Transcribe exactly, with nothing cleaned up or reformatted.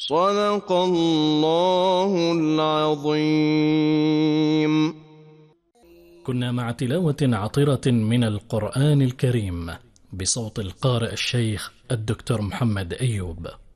صدق الله العظيم. كنا مع تلاوة عطرة من القرآن الكريم بصوت القارئ الشيخ الدكتور محمد أيوب.